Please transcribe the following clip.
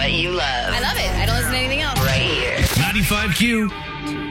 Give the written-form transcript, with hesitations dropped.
that you love. I love it. I don't listen to anything else. Right here. 95Q.